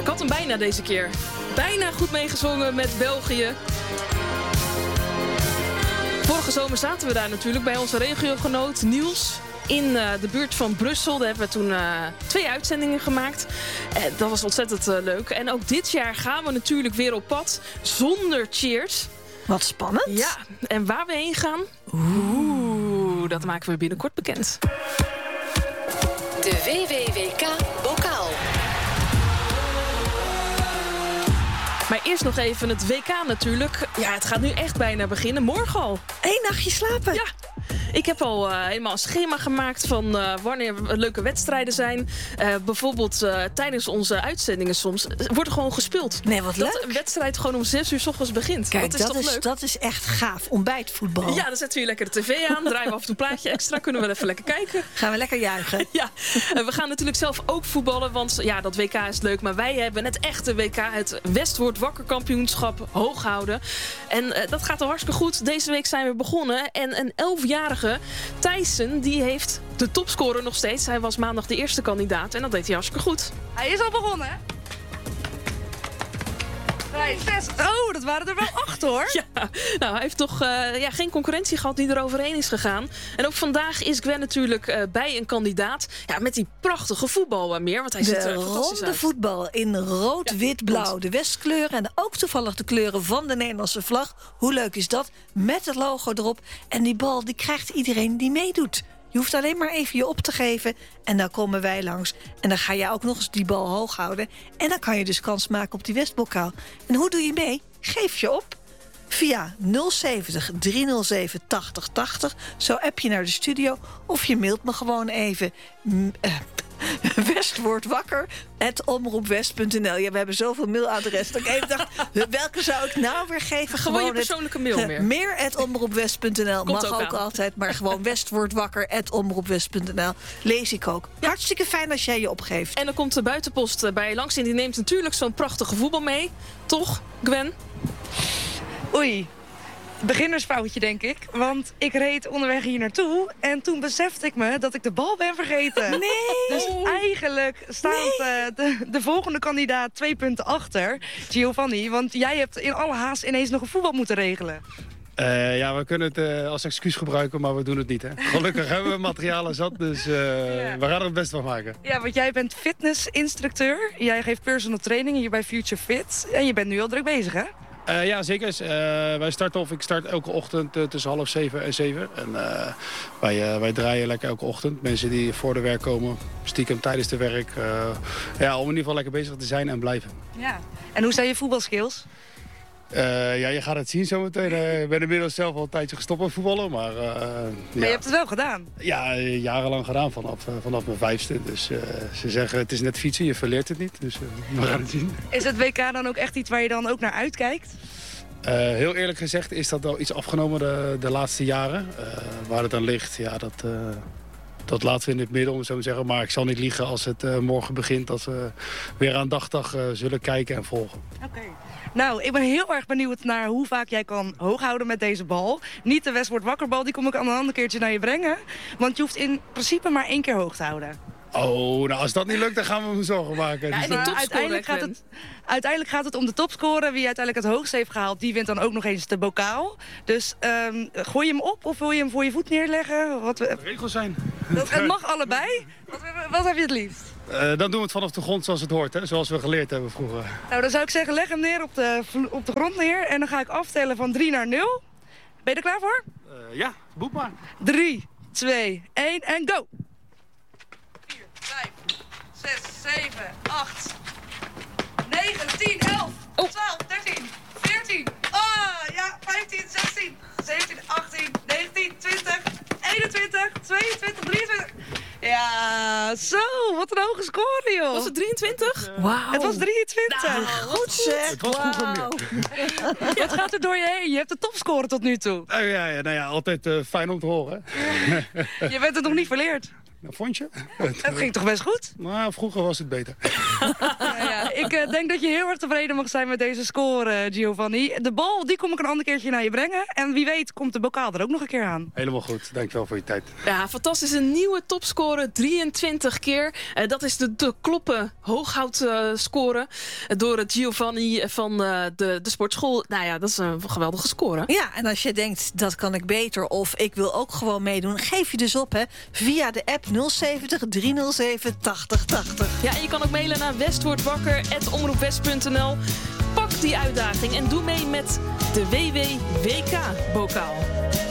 Ik had hem bijna deze keer. Bijna goed meegezongen met België. Vorige zomer zaten we daar natuurlijk bij onze regiogenoot Niels in de buurt van Brussel. Daar hebben we toen 2 uitzendingen gemaakt. Dat was ontzettend leuk. En ook dit jaar gaan we natuurlijk weer op pad zonder cheers. Wat spannend. Ja, en waar we heen gaan? Dat maken we binnenkort bekend. De WWWK Bokaal. Maar eerst nog even het WK natuurlijk. Ja, het gaat nu echt bijna beginnen. Morgen al. 1 nachtje slapen. Ja. Ik heb al helemaal een schema gemaakt van wanneer leuke wedstrijden zijn. Bijvoorbeeld tijdens onze uitzendingen soms wordt er gewoon gespeeld. Nee, wat leuk. Dat een wedstrijd gewoon om 6 uur 's ochtends begint. Kijk, dat is toch leuk? Dat is echt gaaf. Ontbijtvoetbal. Ja, dan zetten we hier lekker de tv aan. Draaien we af en toe een plaatje extra. Kunnen we even lekker kijken. Gaan we lekker juichen. Ja, we gaan natuurlijk zelf ook voetballen. Want ja, dat WK is leuk. Maar wij hebben het echte WK. Het Westwoord Wakker Kampioenschap Hooghouden. En dat gaat al hartstikke goed. Deze week zijn we begonnen. En een 11-jarige Thijssen, die heeft de topscorer nog steeds. Hij was maandag de eerste kandidaat. En dat deed hij hartstikke goed. Hij is al begonnen, hè? 5, 6. Oh, dat waren er wel 8, hoor. Ja, nou, hij heeft toch geen concurrentie gehad die er overheen is gegaan. En ook vandaag is Gwen natuurlijk bij een kandidaat. Ja, met die prachtige voetbal meer. Want hij ziet er fantastisch uit. Ronde voetbal in rood, wit, blauw. De Westkleuren en ook toevallig de kleuren van de Nederlandse vlag. Hoe leuk is dat? Met het logo erop. En die bal die krijgt iedereen die meedoet. Je hoeft alleen maar even je op te geven en dan komen wij langs. En dan ga je ook nog eens die bal hoog houden. En dan kan je dus kans maken op die Westbokaal. En hoe doe je mee? Geef je op. Via 070 307 8080. Zo app je naar de studio. Of je mailt me gewoon even. Westwoordwakker@omroepwest.nl. Ja, we hebben zoveel mailadressen. Dat ik even dacht, welke zou ik nou weer geven? Gewoon je persoonlijke mail meer. Meer@omroepwest.nl. Mag ook altijd, maar gewoon Westwoordwakker@omroepwest.nl. Lees ik ook. Ja. Hartstikke fijn als jij je opgeeft. En dan komt de buitenpost bij je langs. En die neemt natuurlijk zo'n prachtige voetbal mee. Toch, Gwen? Oei. Beginnersfoutje, denk ik. Want ik reed onderweg hier naartoe en toen besefte ik me dat ik de bal ben vergeten. Nee! Dus eigenlijk staat de volgende kandidaat 2 punten achter, Giovanni. Want jij hebt in alle haast ineens nog een voetbal moeten regelen. Ja, we kunnen het als excuus gebruiken, maar we doen het niet. Hè? Gelukkig hebben we materialen zat, dus we gaan er het beste van maken. Ja, want jij bent fitnessinstructeur. Jij geeft personal training hier bij Future Fit. En je bent nu al druk bezig, hè? Ja, zeker. Ik start elke ochtend tussen 6:30 en 7. En wij draaien lekker elke ochtend. Mensen die voor de werk komen, stiekem tijdens de werk. Om in ieder geval lekker bezig te zijn en blijven. Ja. En hoe zijn je voetbalskills? Je gaat het zien zometeen. Ik ben inmiddels zelf al een tijdje gestopt met voetballen. Maar je hebt het wel gedaan? Ja, jarenlang gedaan vanaf mijn 5e. Dus ze zeggen het is net fietsen, je verleert het niet. Dus we gaan het zien. Is het WK dan ook echt iets waar je dan ook naar uitkijkt? Heel eerlijk gezegd is dat wel iets afgenomen de laatste jaren. Waar het aan ligt, ja, dat laten we in het midden, om het zo te zeggen. Maar ik zal niet liegen als het morgen begint, dat we weer aandachtig zullen kijken en volgen. Oké. Nou, ik ben heel erg benieuwd naar hoe vaak jij kan hooghouden met deze bal. Niet de Westwoord Wakkerbal, die kom ik aan een ander keertje naar je brengen. Want je hoeft in principe maar 1 keer hoog te houden. Oh, nou als dat niet lukt, dan gaan we me zorgen maken. Ja, dus uiteindelijk gaat het om de topscorer. Wie uiteindelijk het hoogst heeft gehaald, die wint dan ook nog eens de bokaal. Dus gooi je hem op of wil je hem voor je voet neerleggen? De regels zijn. Het mag allebei. Wat heb je het liefst? Dan doen we het vanaf de grond zoals het hoort, hè? Zoals we geleerd hebben vroeger. Nou, dan zou ik zeggen, leg hem neer op de grond neer. En dan ga ik aftellen van 3 naar 0. Ben je er klaar voor? Ja, boek maar. 3, 2, 1 en go! 4, 5, 6, 7, 8, 9, 10, 11, 12, 13, 14. Ja, 15, 16, 17, 18, 19, 20, 21, 22, 23. Ja, zo, wat een hoge score, joh. Was het 23? Wauw. Het was 23. Nou, goed zeg. Het was vroeger meer. Wat gaat er door je heen? Je hebt de topscore tot nu toe. Nou ja, altijd fijn om te horen. Hè? Je bent het nog niet verleerd. Nou, vond je? Het ging toch best goed? Maar vroeger was het beter. Ik denk dat je heel erg tevreden mag zijn met deze score, Giovanni. De bal, die kom ik een ander keertje naar je brengen. En wie weet komt de bokaal er ook nog een keer aan. Helemaal goed. Dankjewel voor je tijd. Ja, fantastisch. Een nieuwe topscore. 23 keer. Dat is de kloppen hooghoutscore door Giovanni van de sportschool. Nou ja, dat is een geweldige score. Ja, en als je denkt, dat kan ik beter of ik wil ook gewoon meedoen, geef je dus op, hè, via de app 070 307 8080. Ja, en je kan ook mailen naar westwordwakker@omroepwest.nl. Pak die uitdaging en doe mee met de WWWK-bokaal.